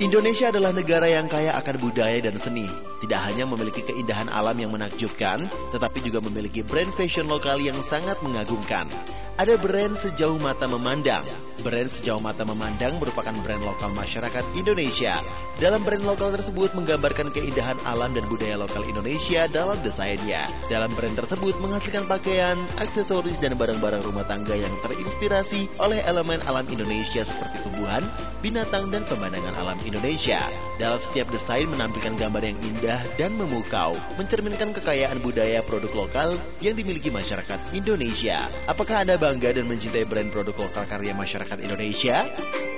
Indonesia adalah negara yang kaya akan budaya dan seni. Tidak hanya memiliki keindahan alam yang menakjubkan, tetapi juga memiliki brand fashion lokal yang sangat mengagumkan. Ada brand Sejauh Mata Memandang. Brand Sejauh Mata Memandang merupakan brand lokal masyarakat Indonesia. Dalam brand lokal tersebut menggambarkan keindahan alam dan budaya lokal Indonesia dalam desainnya. Dalam brand tersebut menghasilkan pakaian, aksesoris, dan barang-barang rumah tangga yang terinspirasi oleh elemen alam Indonesia seperti tumbuhan, binatang, dan pemandangan alam Indonesia. Dalam setiap desain menampilkan gambar yang indah dan memukau, mencerminkan kekayaan budaya produk lokal yang dimiliki masyarakat Indonesia. Apakah Anda bangga dan mencintai brand produk lokal karya masyarakat Indonesia?